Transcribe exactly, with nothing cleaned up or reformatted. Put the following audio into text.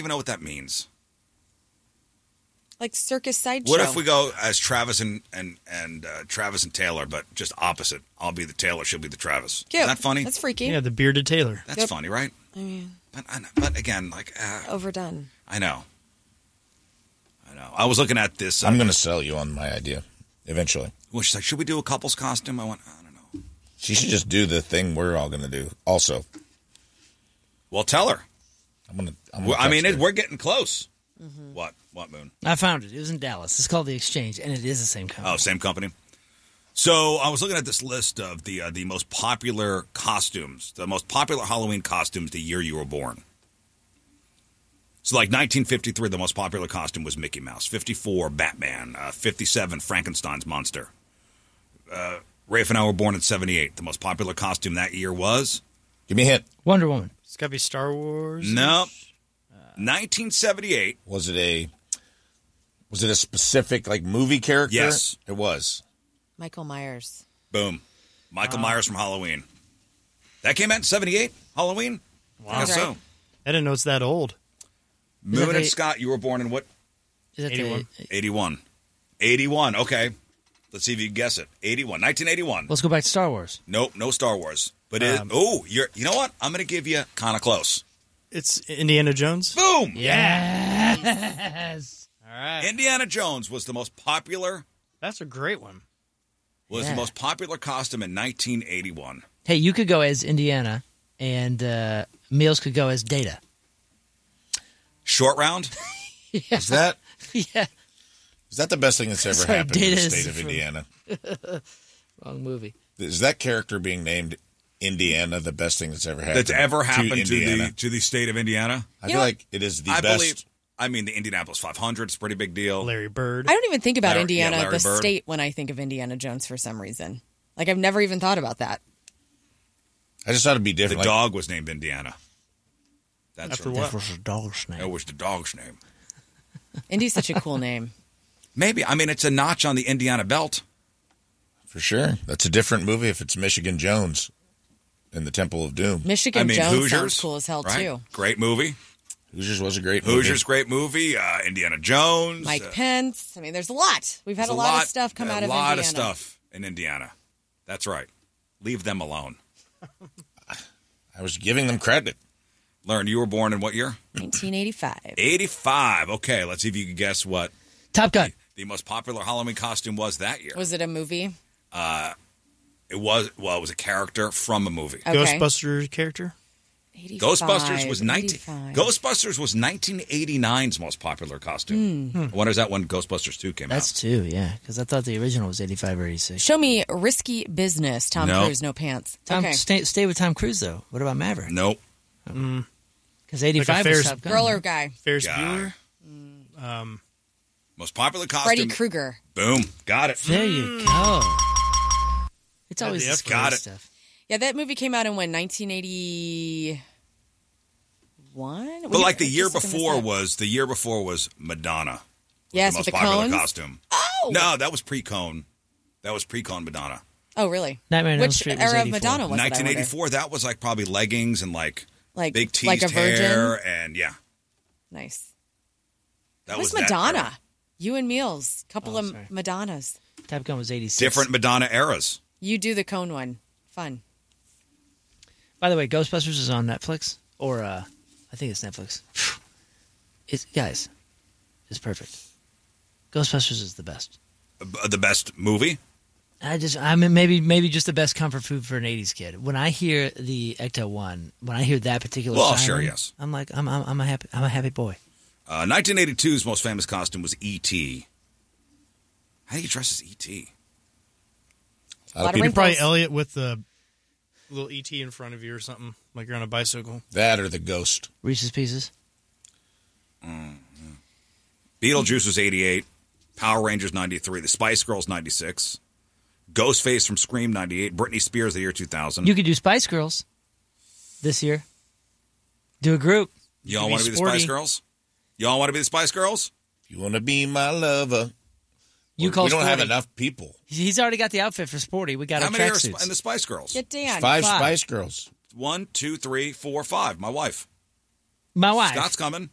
even know what that means. Like circus sideshow. What if we go as Travis and and and uh, Travis and Taylor, but just opposite? I'll be the Taylor, she'll be the Travis. Cute. Isn't that funny? That's freaky. Yeah, the bearded Taylor. That's Yep. funny, right? I mean, But but again, like uh, overdone. I know, I know. I was looking at this. Uh, I'm going to sell you on my idea eventually. Well, she's like, should we do a couple's costume? I went, I don't know. She should just do the thing we're all going to do. Also, well, tell her. I'm going to. Well, I mean, it, we're getting close. Mm-hmm. What? What, Moon? I found it. It was in Dallas. It's called The Exchange, and it is the same company. Oh, same company. So I was looking at this list of the uh, the most popular costumes, the most popular Halloween costumes the year you were born. So, like nineteen fifty-three, the most popular costume was Mickey Mouse. fifty-four, Batman. Uh, fifty-seven, Frankenstein's monster. Uh, Rafe and I were born in seventy-eight. The most popular costume that year was? Give me a hint. Wonder Woman. It's got to be Star Wars. No. nineteen seventy-eight. Was it a? Was it a specific like movie character? Yes, it was. Michael Myers. Boom. Michael wow. Myers from Halloween. That came out in seventy-eight, Halloween? Wow. I guess right. so. I didn't know it's that old. Moon and the, Scott, you were born in what? Is eighty-one. The, eighty-one. eighty-one, okay. Let's see if you can guess it. eighty-one. nineteen eighty-one. Let's go back to Star Wars. Nope, no Star Wars. But it, Um, oh, you're you know what? I'm going to give you kind of close. It's Indiana Jones. Boom! Yes. All right. Indiana Jones was the most popular That's a great one. was Yeah. the most popular costume in nineteen eighty-one. Hey, you could go as Indiana, and uh, Meals could go as Data. Short round? Yeah. Is that Yeah. is that the best thing that's ever Sorry, happened in the Data is state of from- Indiana? Wrong movie. Is that character being named Indiana the best thing that's ever happened? That's ever happened to, Indiana? the to the state of Indiana? I You feel know- like it is the I best. believe I mean the Indianapolis five hundred is a pretty big deal. Larry Bird. I don't even think about Larry- Indiana, yeah, Larry the Bird. state, when I think of Indiana Jones for some reason. Like, I've never even thought about that. I just thought it'd be The different. Like, dog was named Indiana. That's After right. what? That was a dog's name. That was the dog's name. Indy's such a cool name. Maybe. I mean, it's a notch on the Indiana belt. for sure. That's a different movie if it's Michigan Jones in the Temple of Doom. Michigan I mean, Jones Hoosiers, sounds cool as hell, right? too. Great movie. Hoosiers was a great movie. Hoosiers, great movie. Uh, Indiana Jones. Mike uh, Pence. I mean, there's a lot. We've had there's a lot, of stuff come a out of lot Indiana. of stuff in Indiana. That's right. Leave them alone. I was giving them credit. Learn, you were born in what year? nineteen eighty-five. eighty-five. Okay, let's see if you can guess what Top Gun. the most popular Halloween costume was that year. Was it a movie? It was, well, it was a character from a movie. Okay. Ghostbusters character. eighty-five, Ghostbusters was nineteen. eighty-five. Ghostbusters was nineteen eighty-nine's most popular costume. Hmm. I wonder is that when Ghostbusters two came That's out? two, yeah. Because I thought the original was eighty-five or eighty-six. Show me Risky Business. Tom No. Cruise, no pants. Tom, okay. stay, stay with Tom Cruise, though. What about Maverick? Nope. Because eighty-five Like a was Ferris- Top Gun. Girl or guy? Ferris Guy. Bueller. Um, Most popular Freddy costume. Krueger. Boom. Got it. There you go. It's Had always the the F scary Got it. stuff. Yeah, that movie came out in when? nineteen eighty-one? But like the year before was the year before was Madonna. Was Yes, the most with the popular cones? costume. Oh! No, that was pre-cone. That was pre-cone Madonna. Oh, really? Nightmare on Elm Which Street was era of eighty-four. Madonna was it, I nineteen wonder? eighty-four. That was like probably leggings and like, Like, big teased like a virgin? hair and yeah. Nice. That Who's was that Madonna? era. You and Meals. Couple Oh, of sorry. Madonnas. Top Gun was eighty-six. Different Madonna eras. You do the cone one. Fun. By the way, Ghostbusters is on Netflix. Or, uh, I think it's Netflix. It's Guys, it's perfect. Ghostbusters is the best. Uh, The best movie. I just, I mean, maybe, maybe just the best comfort food for an eighties kid. When I hear the Ecto One, when I hear that particular, Well, siren, sure, yes. I'm like, I'm, I'm, I'm a happy, I'm a happy boy. Uh, nineteen eighty-two's most famous costume was E T How do you dress as E T? A lot Lot of of people, wrinkles. probably Elliot with the little E T in front of you or something, like you're on a bicycle. that or the ghost. Reese's Pieces. Beetlejuice was eighty-eight. Power Rangers ninety-three. The Spice Girls ninety-six. Ghostface from Scream ninety-eight. Britney Spears the year two thousand. You could do Spice Girls this year. Do a group. Y'all could be want to be the sporty. Spice Girls? Y'all want to be the Spice Girls? If you want to be my lover. You we, call we don't have sporty. enough people. He's already got the outfit for sporty. We got How our many are tracksuits. in the Spice Girls? Get Dan. Five, Five. Spice Girls. One, two, three, four, five. My wife. My wife. Scott's coming.